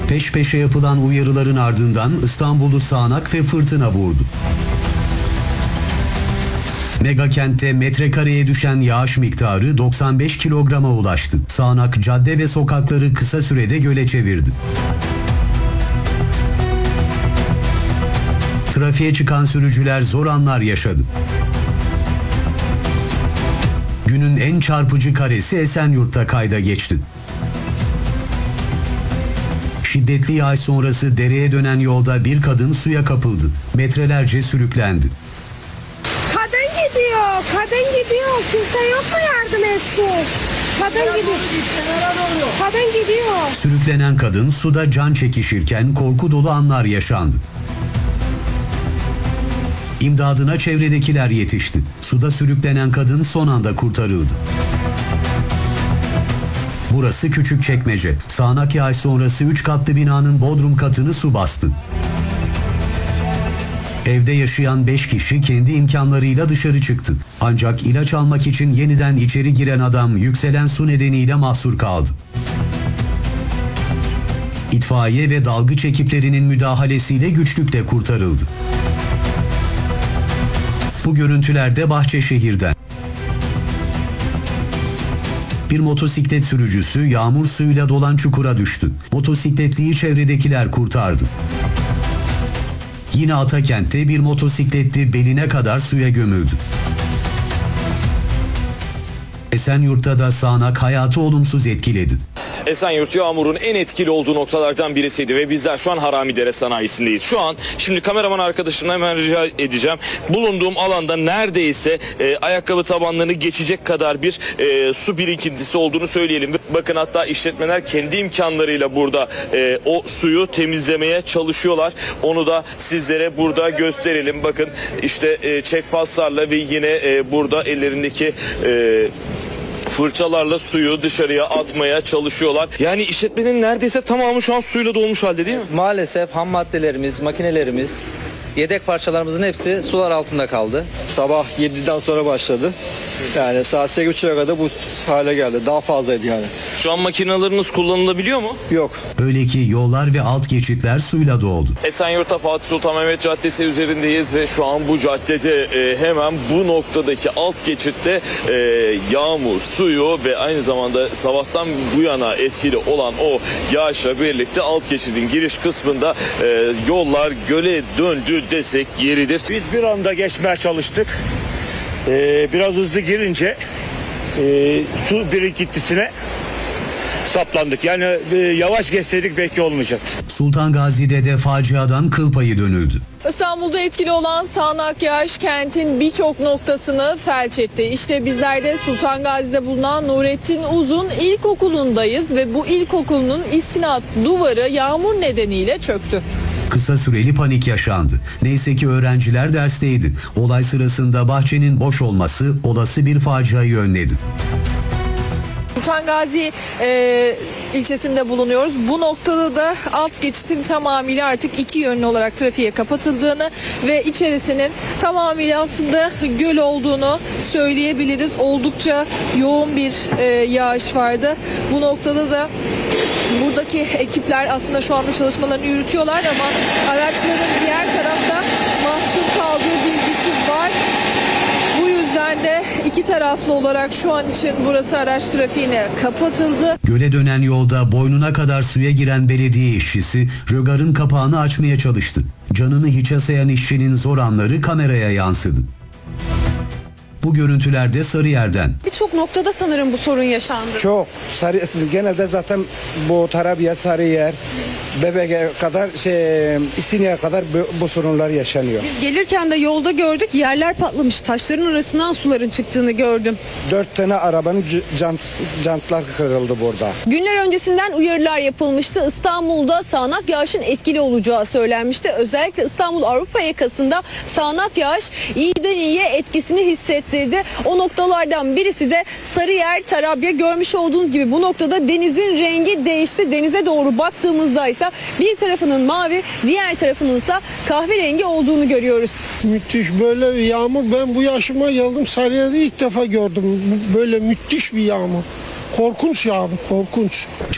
Peş peşe yapılan uyarıların ardından İstanbul'u sağanak ve fırtına vurdu. Mega kentte metrekareye düşen yağış miktarı 95 kilograma ulaştı. Sağanak cadde ve sokakları kısa sürede göle çevirdi. Trafiğe çıkan sürücüler zor anlar yaşadı. Günün en çarpıcı karesi Esenyurt'ta kayda geçti. Şiddetli yağış sonrası dereye dönen yolda bir kadın suya kapıldı. Metrelerce sürüklendi. Kadın gidiyor. Kimse yok mu yardım etsin? Kadın gidiyor. Sürüklenen kadın suda can çekişirken korku dolu anlar yaşandı. İmdadına çevredekiler yetişti. Suda sürüklenen kadın son anda kurtarıldı. Burası Küçükçekmece. Sağanak yağış sonrası 3 katlı binanın bodrum katını su bastı. Evde yaşayan 5 kişi kendi imkanlarıyla dışarı çıktı. Ancak ilaç almak için yeniden içeri giren adam yükselen su nedeniyle mahsur kaldı. İtfaiye ve dalgıç ekiplerinin müdahalesiyle güçlükle kurtarıldı. Bu görüntüler de Bahçeşehir'den. Bir motosiklet sürücüsü yağmur suyuyla dolan çukura düştü. Motosikletliyi çevredekiler kurtardı. Yine Atakent'te bir motosikletli beline kadar suya gömüldü. Esenyurt'ta da sağanak hayatı olumsuz etkiledi. Esenyurt yağmurun en etkili olduğu noktalardan birisiydi ve bizler şu an Haramidere sanayisindeyiz. Şu an şimdi kameraman arkadaşımla hemen rica edeceğim. Bulunduğum alanda neredeyse ayakkabı tabanlarını geçecek kadar bir su birikintisi olduğunu söyleyelim. Bakın hatta işletmeler kendi imkanlarıyla burada o suyu temizlemeye çalışıyorlar. Onu da sizlere burada gösterelim. Bakın işte çekpaslarla ve yine burada ellerindeki fırçalarla suyu dışarıya atmaya çalışıyorlar. Yani işletmenin neredeyse tamamı şu an suyla dolmuş halde değil mi? Maalesef ham maddelerimiz, makinelerimiz, yedek parçalarımızın hepsi sular altında kaldı. Sabah 7'den sonra başladı. Yani saat 8.30'a kadar bu hale geldi. Daha fazlaydı yani. Şu an makineleriniz kullanılabiliyor mu? Yok. Öyle ki yollar ve alt geçitler suyla doldu. Esenyurt'ta Fatih Sultan Mehmet Caddesi üzerindeyiz ve şu an bu caddede hemen bu noktadaki alt geçitte yağmur, suyu ve aynı zamanda sabahtan bu yana etkili olan o yağışla birlikte alt geçidin giriş kısmında yollar göle döndü desek yeridir. Biz bir anda geçmeye çalıştık. Biraz hızlı girince su birikintisine saplandık. Yani yavaş geçseydik belki olmayacaktı. Sultan Gazi'de de faciadan kıl payı dönüldü. İstanbul'da etkili olan sağanak yağış kentin birçok noktasını felç etti. İşte bizler de Sultan Gazi'de bulunan Nurettin Uzun İlkokulu'ndayız ve bu ilkokulun istinat duvarı yağmur nedeniyle çöktü. Kısa süreli panik yaşandı. Neyse ki öğrenciler dersteydi. Olay sırasında bahçenin boş olması olası bir faciayı önledi. Sultan Gazi ilçesinde bulunuyoruz. Bu noktada da alt geçitin tamamıyla artık iki yönlü olarak trafiğe kapatıldığını ve içerisinin tamamıyla aslında göl olduğunu söyleyebiliriz. Oldukça yoğun bir yağış vardı. Bu noktada da buradaki ekipler aslında şu anda çalışmalarını yürütüyorlar ama araçların diğer tarafta mahsur kaldığı bilgisi var. Bu yüzden de iki taraflı olarak şu an için burası araç trafiğine kapatıldı. Göle dönen yolda boynuna kadar suya giren belediye işçisi rögarın kapağını açmaya çalıştı. Canını hiçe sayan işçinin zor anları kameraya yansıdı. Bu görüntülerde Sarıyer'den. Birçok noktada sanırım bu sorun yaşandı. Çok. Genelde zaten bu Tarabya, Sarıyer, Bebek'e kadar İstinye'ye kadar bu sorunlar yaşanıyor. Biz gelirken de yolda gördük, yerler patlamış. Taşların arasından suların çıktığını gördüm. 4 tane arabanın jantlar kırıldı burada. Günler öncesinden uyarılar yapılmıştı. İstanbul'da sağanak yağışın etkili olacağı söylenmişti. Özellikle İstanbul Avrupa yakasında sağanak yağış iyiden iyiye etkisini hissettirdi. O noktalardan birisi de Sarıyer, Tarabya. Görmüş olduğunuz gibi bu noktada denizin rengi değişti. Denize doğru baktığımızda ise bir tarafının mavi, diğer tarafının ise kahverengi olduğunu görüyoruz. Müthiş böyle bir yağmur. Ben bu yaşıma geldim, Sarıyer'de ilk defa gördüm. Böyle müthiş bir yağmur. Korkunç yağdı, korkunç.